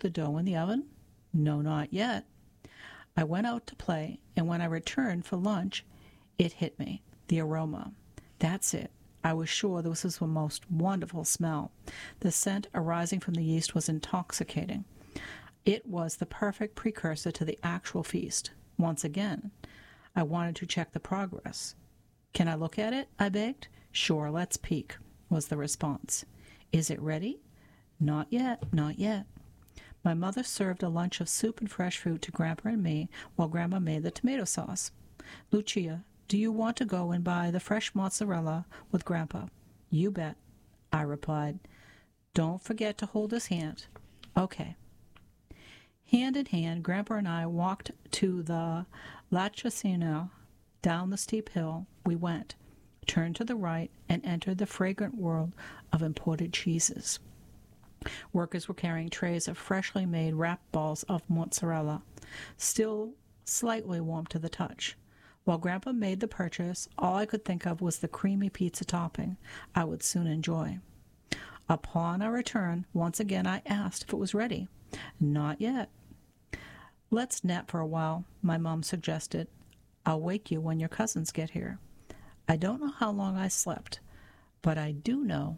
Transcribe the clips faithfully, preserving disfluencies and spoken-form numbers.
the dough in the oven? No, not yet. I went out to play, and when I returned for lunch, it hit me. The aroma. That's it. I was sure this was the most wonderful smell. The scent arising from the yeast was intoxicating. It was the perfect precursor to the actual feast. Once again, I wanted to check the progress. Can I look at it? I begged. Sure, let's peek, was the response. Is it ready? Not yet, not yet. My mother served a lunch of soup and fresh fruit to Grandpa and me while Grandma made the tomato sauce. Lucia, do you want to go and buy the fresh mozzarella with Grandpa? You bet, I replied. Don't forget to hold his hand. Okay. Hand in hand, Grandpa and I walked to the Latricino. Down the steep hill we went, turned to the right, and entered the fragrant world of imported cheeses. Workers were carrying trays of freshly made wrapped balls of mozzarella, still slightly warm to the touch. While Grandpa made the purchase, all I could think of was the creamy pizza topping I would soon enjoy. Upon our return, once again I asked if it was ready. Not yet. Let's nap for a while, my mom suggested. I'll wake you when your cousins get here. I don't know how long I slept, but I do know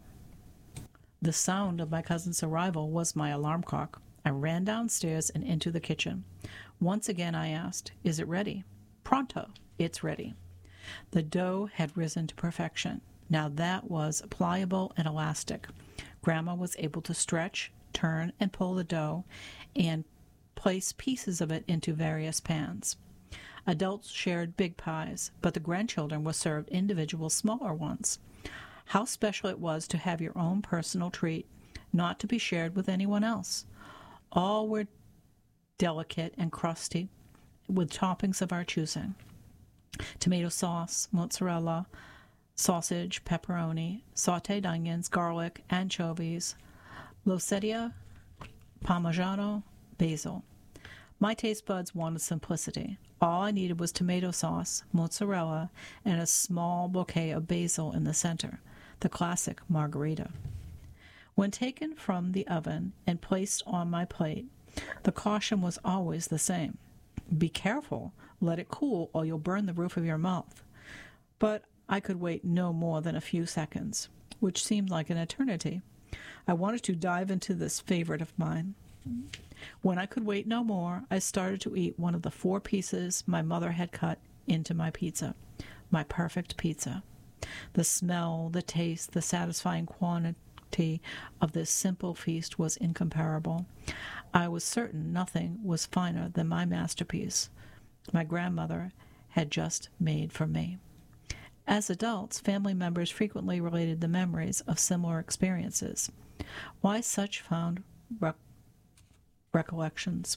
the sound of my cousin's arrival was my alarm clock. I ran downstairs and into the kitchen. Once again I asked, is it ready? Pronto, it's ready. The dough had risen to perfection. Now that was pliable and elastic. Grandma was able to stretch, turn, and pull the dough and place pieces of it into various pans. Adults shared big pies, but the grandchildren were served individual smaller ones. How special it was to have your own personal treat, not to be shared with anyone else. All were delicate and crusty, with toppings of our choosing. Tomato sauce, mozzarella, sausage, pepperoni, sautéed onions, garlic, anchovies, losettia, parmigiano, basil. My taste buds wanted simplicity. All I needed was tomato sauce, mozzarella, and a small bouquet of basil in the center, the classic margarita. When taken from the oven and placed on my plate, the caution was always the same. Be careful, let it cool, or you'll burn the roof of your mouth. But I could wait no more than a few seconds, which seemed like an eternity. I wanted to dive into this favorite of mine. When I could wait no more, I started to eat one of the four pieces my mother had cut into my pizza, my perfect pizza. The smell, the taste, the satisfying quantity of this simple feast was incomparable. I was certain nothing was finer than my masterpiece my grandmother had just made for me. As adults, family members frequently related the memories of similar experiences. Why such fond rec- recollections?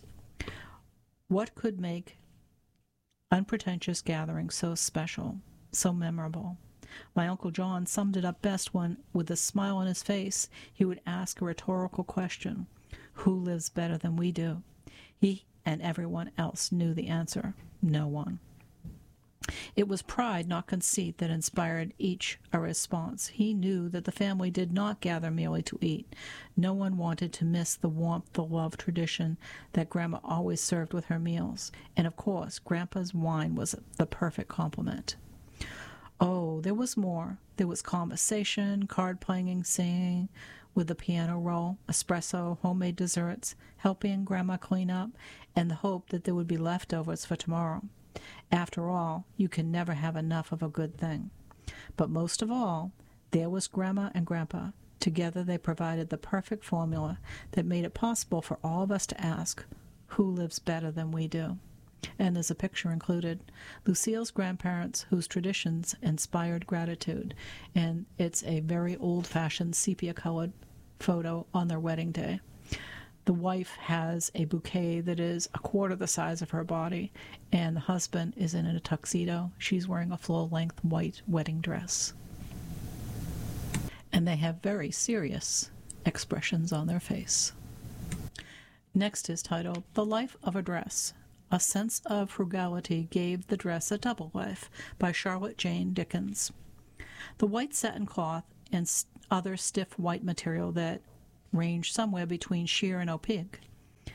What could make unpretentious gatherings so special, so memorable? My Uncle John summed it up best when, with a smile on his face, he would ask a rhetorical question. Who lives better than we do? He and everyone else knew the answer. No one. It was pride, not conceit, that inspired each a response. He knew that the family did not gather merely to eat. No one wanted to miss the warmth, the love, tradition that Grandma always served with her meals. And, of course, Grandpa's wine was the perfect complement. Oh, there was more. There was conversation, card-playing, singing with the piano roll, espresso, homemade desserts, helping Grandma clean up, and the hope that there would be leftovers for tomorrow. After all, you can never have enough of a good thing. But most of all, there was Grandma and Grandpa. Together they provided the perfect formula that made it possible for all of us to ask, who lives better than we do? And there's a picture included. Lucille's grandparents, whose traditions inspired gratitude. And it's a very old-fashioned sepia-colored photo on their wedding day. The wife has a bouquet that is a quarter the size of her body, and the husband is in a tuxedo. She's wearing a full-length white wedding dress. And they have very serious expressions on their face. Next is titled, The Life of a Dress. A Sense of Frugality Gave the Dress a Double Life by Charlotte Jane Dickens. The white satin cloth and other stiff white material that ranged somewhere between sheer and opaque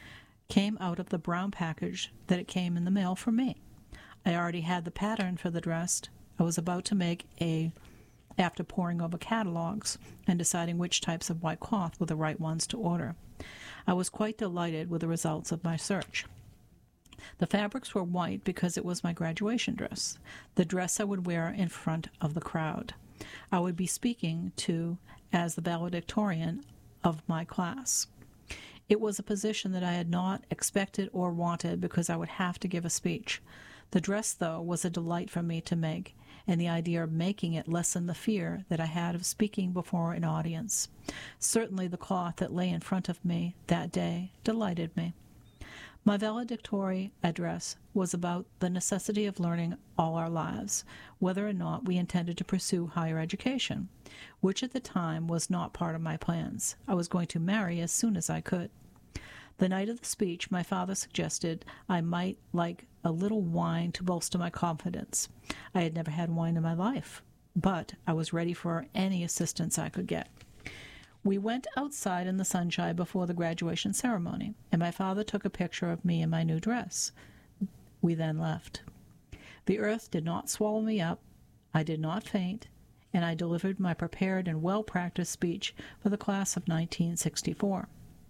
came out of the brown package that it came in the mail for me. I already had the pattern for the dress. I was about to make a, after poring over catalogs and deciding which types of white cloth were the right ones to order. I was quite delighted with the results of my search. The fabrics were white because it was my graduation dress, the dress I would wear in front of the crowd. I would be speaking to as the valedictorian of my class. It was a position that I had not expected or wanted because I would have to give a speech. The dress, though, was a delight for me to make, and the idea of making it lessened the fear that I had of speaking before an audience. Certainly the cloth that lay in front of me that day delighted me. My valedictory address was about the necessity of learning all our lives, whether or not we intended to pursue higher education, which at the time was not part of my plans. I was going to marry as soon as I could. The night of the speech, my father suggested I might like a little wine to bolster my confidence. I had never had wine in my life, but I was ready for any assistance I could get. We went outside in the sunshine before the graduation ceremony, and my father took a picture of me in my new dress. We then left. The earth did not swallow me up, I did not faint, and I delivered my prepared and well-practiced speech for the class of nineteen sixty-four.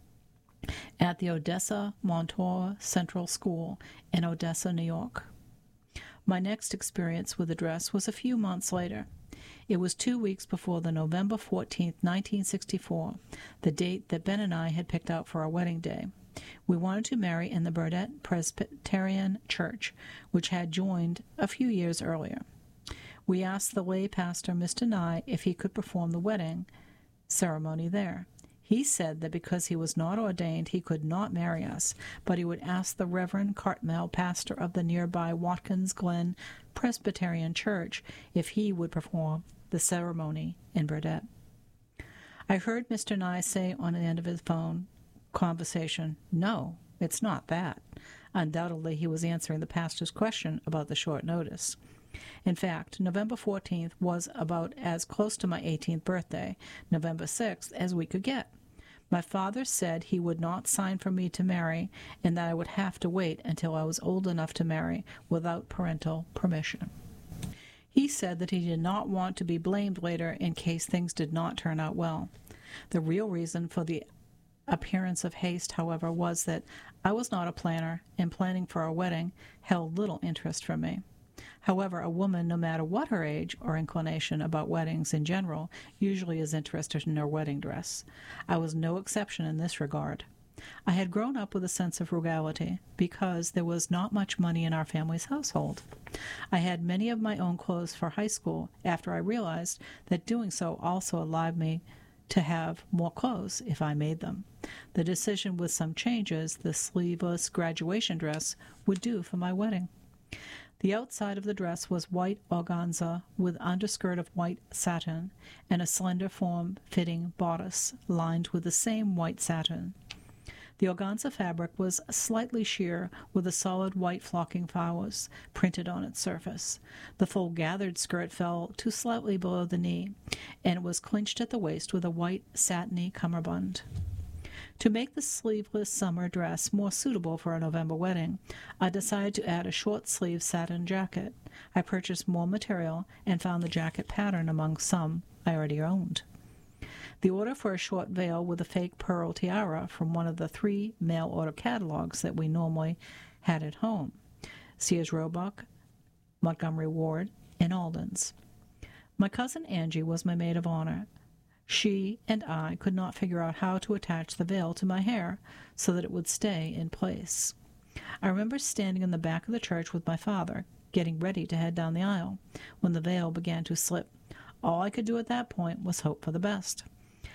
At the Odessa Montour Central School in Odessa, New York. My next experience with the dress was a few months later. It was two weeks before the November fourteenth, nineteen sixty-four, the date that Ben and I had picked out for our wedding day. We wanted to marry in the Burdett Presbyterian Church, which had joined a few years earlier. We asked the lay pastor, Mister Nye, if he could perform the wedding ceremony there. He said that because he was not ordained, he could not marry us, but he would ask the Reverend Cartmel, pastor of the nearby Watkins Glen Presbyterian Church, if he would perform the ceremony in Burdett. I heard Mister Nye say on the end of his phone conversation, "No, it's not that." Undoubtedly, he was answering the pastor's question about the short notice. In fact, November fourteenth was about as close to my eighteenth birthday, November sixth, as we could get. My father said he would not sign for me to marry, and that I would have to wait until I was old enough to marry without parental permission. He said that he did not want to be blamed later in case things did not turn out well. The real reason for the appearance of haste, however, was that I was not a planner, and planning for a wedding held little interest for me. However, a woman, no matter what her age or inclination about weddings in general, usually is interested in her wedding dress. I was no exception in this regard. I had grown up with a sense of frugality because there was not much money in our family's household. I had many of my own clothes for high school after I realized that doing so also allowed me to have more clothes if I made them. The decision with some changes, the sleeveless graduation dress would do for my wedding. The outside of the dress was white organza with underskirt of white satin and a slender form-fitting bodice lined with the same white satin. The organza fabric was slightly sheer with a solid white flocking flowers printed on its surface. The full gathered skirt fell to slightly below the knee, and it was clinched at the waist with a white satiny cummerbund. To make the sleeveless summer dress more suitable for a November wedding, I decided to add a short-sleeved satin jacket. I purchased more material and found the jacket pattern among some I already owned. The order for a short veil with a fake pearl tiara from one of the three mail-order catalogs that we normally had at home, Sears Roebuck, Montgomery Ward, and Alden's. My cousin Angie was my maid of honor. She and I could not figure out how to attach the veil to my hair so that it would stay in place. I remember standing in the back of the church with my father, getting ready to head down the aisle, when the veil began to slip. All I could do at that point was hope for the best.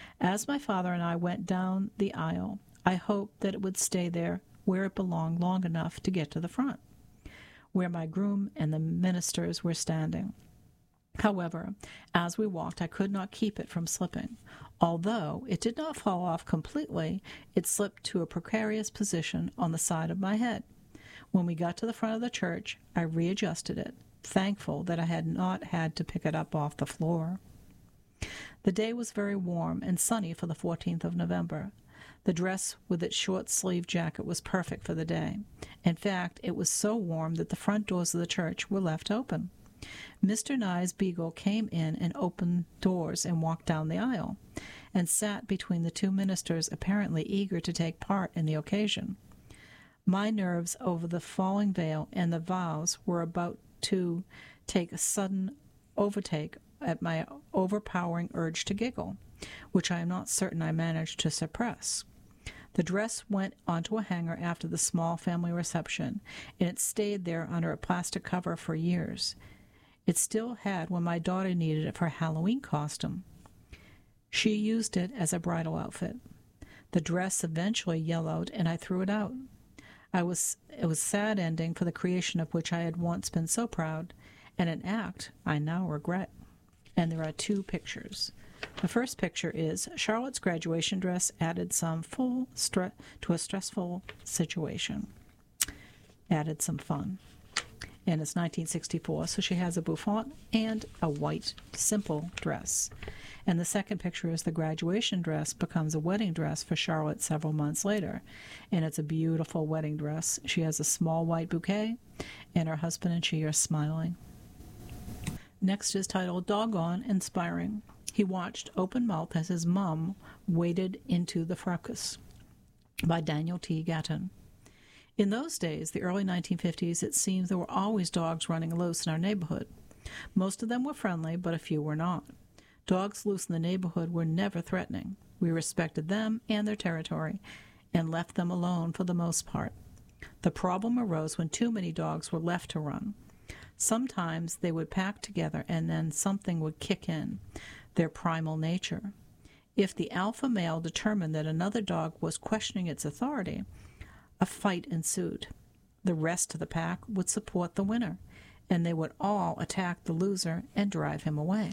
As my father and I went down the aisle, I hoped that it would stay there where it belonged long enough to get to the front, where my groom and the ministers were standing. However, as we walked, I could not keep it from slipping. Although it did not fall off completely, it slipped to a precarious position on the side of my head. When we got to the front of the church, I readjusted it, thankful that I had not had to pick it up off the floor. The day was very warm and sunny for the fourteenth of November. The dress with its short-sleeved jacket was perfect for the day. In fact, it was so warm that the front doors of the church were left open. Mister Nye's beagle came in and opened doors and walked down the aisle, and sat between the two ministers, apparently eager to take part in the occasion. My nerves over the falling veil and the vows were about to take a sudden overtake at my overpowering urge to giggle, which I am not certain I managed to suppress. The dress went onto a hanger after the small family reception, and it stayed there under a plastic cover for years. It still had when my daughter needed it for a Halloween costume. She used it as a bridal outfit. The dress eventually yellowed, and I threw it out. I was it was a sad ending for the creation of which I had once been so proud, and an act I now regret. And there are two pictures. The first picture is Charlotte's graduation dress added some full stre- to a stressful situation. Added some fun. And it's nineteen sixty-four, so she has a bouffant and a white, simple dress. And the second picture is the graduation dress becomes a wedding dress for Charlotte several months later. And it's a beautiful wedding dress. She has a small white bouquet, and her husband and she are smiling. Next is titled Doggone Inspiring. He watched open-mouthed as his mum waded into the fracas, by Daniel T. Gatton. In those days, the early nineteen fifties, it seems there were always dogs running loose in our neighborhood. Most of them were friendly, but a few were not. Dogs loose in the neighborhood were never threatening. We respected them and their territory, and left them alone for the most part. The problem arose when too many dogs were left to run. Sometimes they would pack together, and then something would kick in, their primal nature. If the alpha male determined that another dog was questioning its authority, a fight ensued. The rest of the pack would support the winner, and they would all attack the loser and drive him away.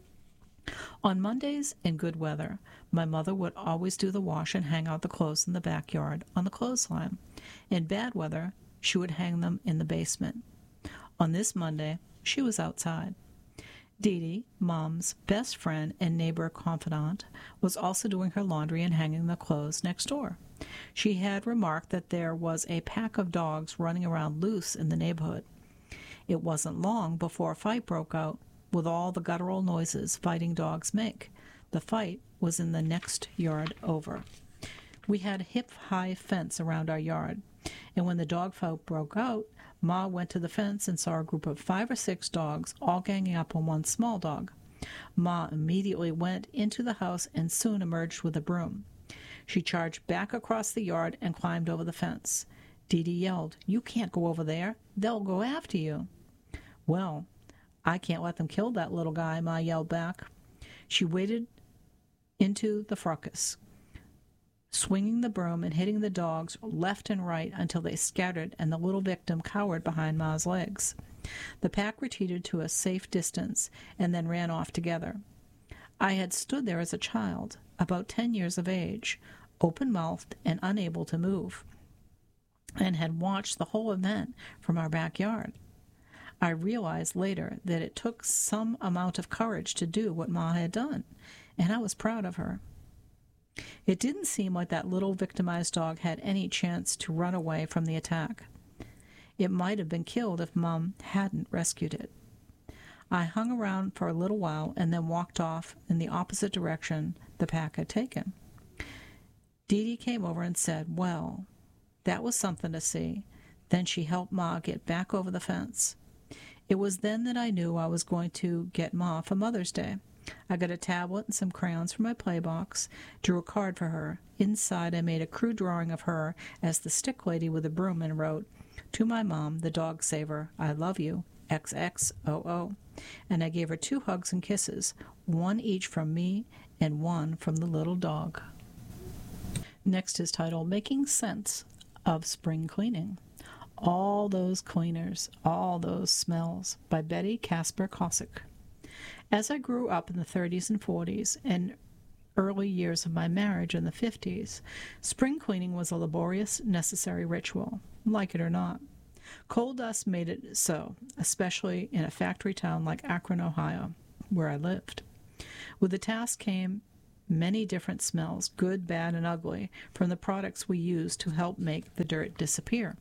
On Mondays, in good weather, my mother would always do the wash and hang out the clothes in the backyard on the clothesline. In bad weather, she would hang them in the basement. On this Monday, she was outside. Dee Dee, Mom's best friend and neighbor confidant, was also doing her laundry and hanging the clothes next door. She had remarked that there was a pack of dogs running around loose in the neighborhood. It wasn't long before a fight broke out, with all the guttural noises fighting dogs make. The fight was in the next yard over. We had a hip-high fence around our yard, and when the dog fight broke out, Ma went to the fence and saw a group of five or six dogs all ganging up on one small dog. Ma immediately went into the house and soon emerged with a broom. She charged back across the yard and climbed over the fence. Dee Dee yelled, "You can't go over there. They'll go after you." "Well, I can't let them kill that little guy," Ma yelled back. She waded into the fracas, swinging the broom and hitting the dogs left and right until they scattered and the little victim cowered behind Ma's legs. The pack retreated to a safe distance and then ran off together. I had stood there as a child, about ten years of age, open-mouthed and unable to move, and had watched the whole event from our backyard. I realized later that it took some amount of courage to do what Ma had done, and I was proud of her. It didn't seem like that little victimized dog had any chance to run away from the attack. It might have been killed if Mom hadn't rescued it. I hung around for a little while and then walked off in the opposite direction the pack had taken. Dee Dee came over and said, "Well, that was something to see." Then she helped Ma get back over the fence. It was then that I knew I was going to get Ma for Mother's Day. I got a tablet and some crayons from my playbox, drew a card for her. Inside, I made a crude drawing of her as the stick lady with a broom and wrote, "To my mom, the dog saver, I love you, X X O O." And I gave her two hugs and kisses, one each from me and one from the little dog. Next is titled Making Sense of Spring Cleaning. All Those Cleaners, All Those Smells, by Betty Casper Kosick. As I grew up in the thirties and forties and early years of my marriage in the fifties, spring cleaning was a laborious, necessary ritual, like it or not. Coal dust made it so, especially in a factory town like Akron, Ohio, where I lived. With the task came many different smells, good, bad, and ugly, from the products we use to help make the dirt disappear.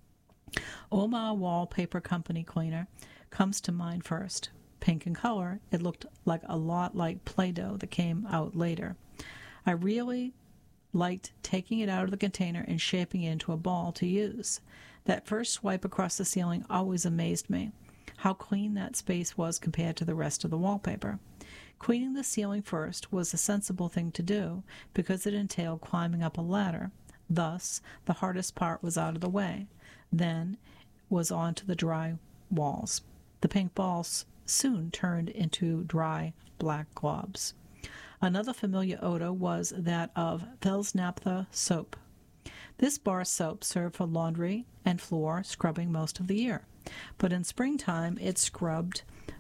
Omar Wallpaper Company cleaner comes to mind first. Pink in color, it looked like a lot like Play-Doh that came out later. I really liked taking it out of the container and shaping it into a ball to use. That first swipe across the ceiling always amazed me, how clean that space was compared to the rest of the wallpaper. Cleaning the ceiling first was a sensible thing to do because it entailed climbing up a ladder. Thus, the hardest part was out of the way. Then was on to the dry walls. The pink balls soon turned into dry black globs. Another familiar odor was that of Fels-Naptha soap. This bar soap served for laundry and floor scrubbing most of the year, but in springtime it scrubbed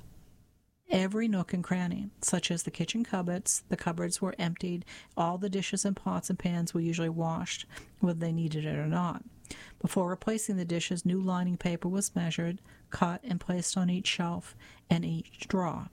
every nook and cranny, such as the kitchen cupboards. The cupboards were emptied. All the dishes and pots and pans were usually washed, whether they needed it or not. Before replacing the dishes, new lining paper was measured, cut, and placed on each shelf and each drawer.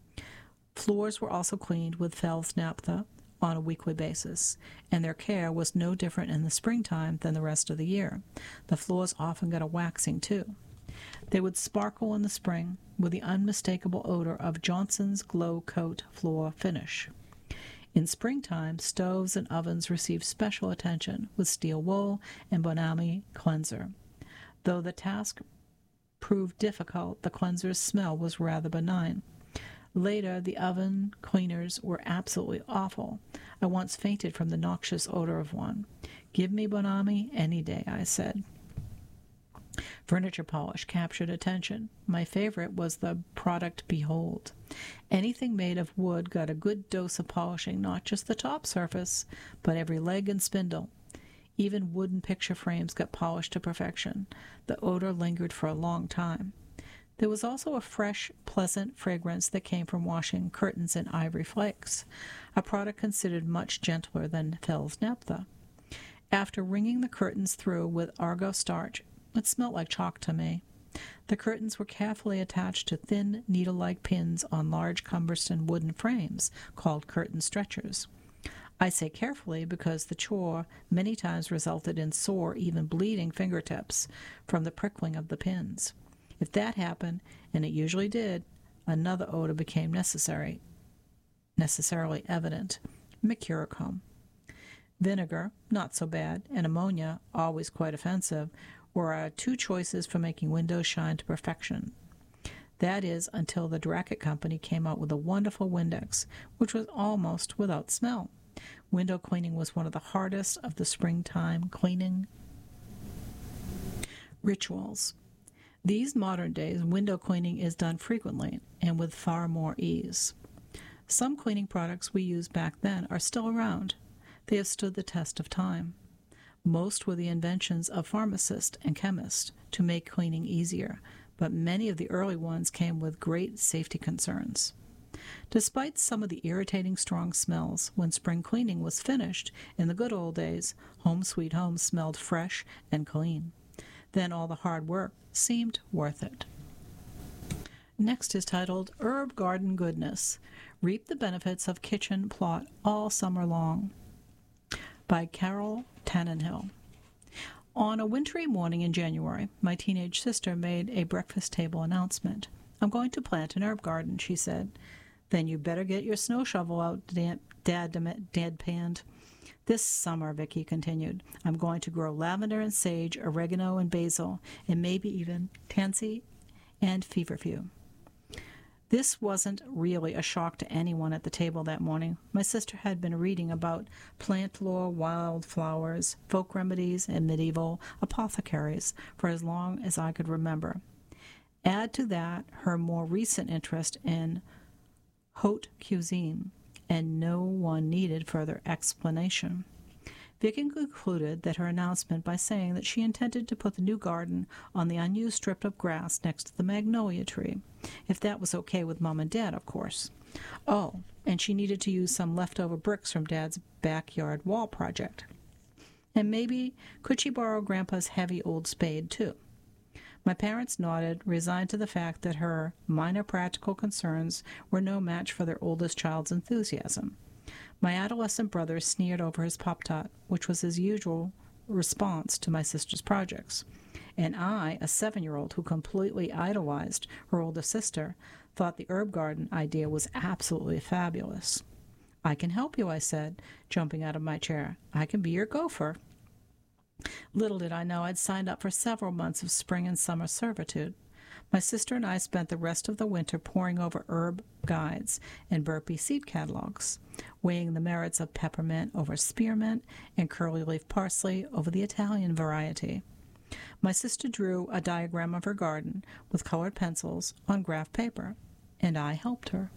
Floors were also cleaned with Fels-Naptha on a weekly basis, and their care was no different in the springtime than the rest of the year. The floors often got a waxing, too. They would sparkle in the spring with the unmistakable odor of Johnson's Glow Coat floor finish. In springtime, stoves and ovens received special attention with steel wool and Bonami cleanser. Though the task proved difficult, the cleanser's smell was rather benign. Later, the oven cleaners were absolutely awful. I once fainted from the noxious odor of one. Give me Bonami any day, I said. Furniture polish captured attention. My favorite was the product Behold. Anything made of wood got a good dose of polishing, not just the top surface, but every leg and spindle. Even wooden picture frames got polished to perfection. The odor lingered for a long time. There was also a fresh, pleasant fragrance that came from washing curtains in ivory flakes, a product considered much gentler than Fels-Naptha. After wringing the curtains through with Argo starch, it smelled like chalk to me. The curtains were carefully attached to thin, needle-like pins on large cumbersome wooden frames called curtain stretchers. I say carefully because the chore many times resulted in sore, even bleeding fingertips from the prickling of the pins. If that happened, and it usually did, another odor became necessary, necessarily evident. Mercurochrome. Vinegar, not so bad, and ammonia, always quite offensive, were our two choices for making windows shine to perfection. That is, until the Dracket Company came out with a wonderful Windex, which was almost without smell. Window cleaning was one of the hardest of the springtime cleaning rituals. These modern days, window cleaning is done frequently and with far more ease. Some cleaning products we used back then are still around. They have stood the test of time. Most were the inventions of pharmacists and chemists to make cleaning easier, but many of the early ones came with great safety concerns. Despite some of the irritating strong smells, when spring cleaning was finished, in the good old days, Home Sweet Home smelled fresh and clean. Then all the hard work seemed worth it. Next is titled Herb Garden Goodness. Reap the benefits of kitchen plot all summer long, by Carol Tannenhill. On a wintry morning in January, my teenage sister made a breakfast table announcement. I'm going to plant an herb garden, she said. Then you better get your snow shovel out, Dad, Dad deadpanned. This summer, Vicky continued, I'm going to grow lavender and sage, oregano and basil, and maybe even tansy and feverfew. This wasn't really a shock to anyone at the table that morning. My sister had been reading about plant lore, wildflowers, folk remedies, and medieval apothecaries for as long as I could remember. Add to that her more recent interest in haute cuisine, and no one needed further explanation. Vicky concluded that her announcement by saying that she intended to put the new garden on the unused strip of grass next to the magnolia tree, if that was okay with Mom and Dad, of course. Oh, and she needed to use some leftover bricks from Dad's backyard wall project. And maybe could she borrow Grandpa's heavy old spade, too? My parents nodded, resigned to the fact that her minor practical concerns were no match for their oldest child's enthusiasm. My adolescent brother sneered over his Pop-Tart, which was his usual response to my sister's projects. And I, a seven-year-old who completely idolized her older sister, thought the herb garden idea was absolutely fabulous. I can help you, I said, jumping out of my chair. I can be your gopher. Little did I know I'd signed up for several months of spring and summer servitude. My sister and I spent the rest of the winter poring over herb guides and burpee seed catalogs, weighing the merits of peppermint over spearmint and curly-leaf parsley over the Italian variety. My sister drew a diagram of her garden with colored pencils on graph paper, and I helped her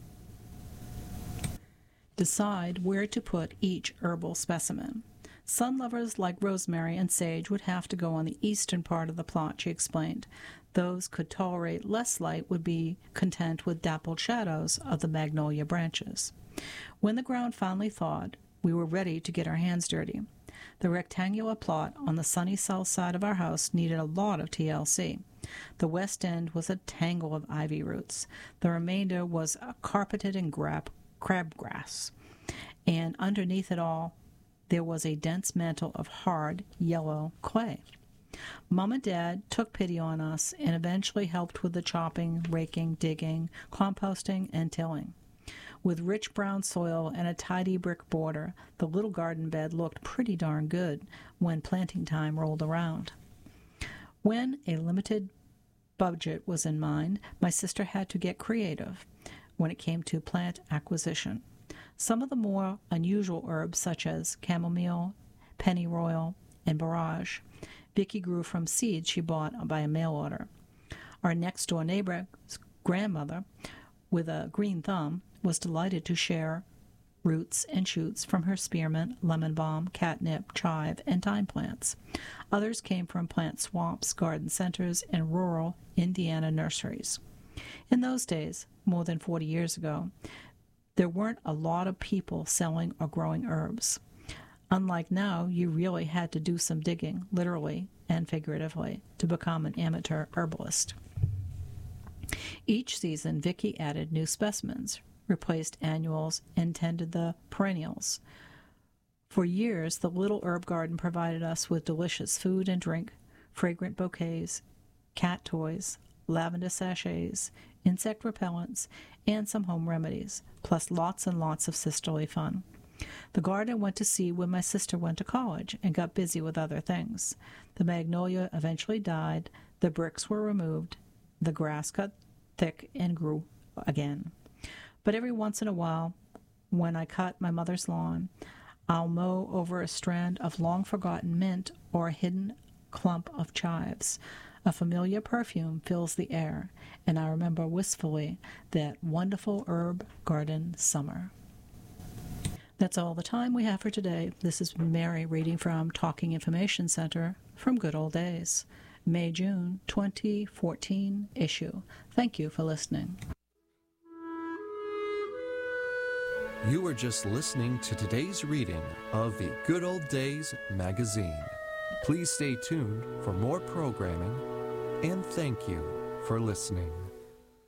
decide where to put each herbal specimen. Sun lovers like rosemary and sage would have to go on the eastern part of the plot, she explained. Those could tolerate less light would be content with dappled shadows of the magnolia branches. When the ground finally thawed, we were ready to get our hands dirty. The rectangular plot on the sunny south side of our house needed a lot of T L C. The west end was a tangle of ivy roots. The remainder was carpeted in grab, crabgrass. And underneath it all, there was a dense mantle of hard, yellow clay. Mom and Dad took pity on us and eventually helped with the chopping, raking, digging, composting, and tilling. With rich brown soil and a tidy brick border, the little garden bed looked pretty darn good when planting time rolled around. When a limited budget was in mind, my sister had to get creative when it came to plant acquisition. Some of the more unusual herbs, such as chamomile, pennyroyal, and borage, Vicky grew from seeds she bought by a mail order. Our next-door neighbor's grandmother, with a green thumb, was delighted to share roots and shoots from her spearmint, lemon balm, catnip, chive, and thyme plants. Others came from plant swamps, garden centers, and rural Indiana nurseries. In those days, more than forty years ago, there weren't a lot of people selling or growing herbs. Unlike now, you really had to do some digging, literally and figuratively, to become an amateur herbalist. Each season, Vicky added new specimens, replaced annuals, and tended the perennials. For years, the little herb garden provided us with delicious food and drink, fragrant bouquets, cat toys, lavender sachets, insect repellents, and some home remedies, plus lots and lots of sisterly fun. The garden went to seed when my sister went to college and got busy with other things. The magnolia eventually died, the bricks were removed, the grass got thick and grew again. But every once in a while, when I cut my mother's lawn, I'll mow over a strand of long-forgotten mint or a hidden clump of chives. A familiar perfume fills the air, and I remember wistfully that wonderful herb garden summer. That's all the time we have for today. This is Mary reading from Talking Information Center from Good Old Days, May-June twenty fourteen issue. Thank you for listening. You were just listening to today's reading of the Good Old Days magazine. Please stay tuned for more programming, and thank you for listening.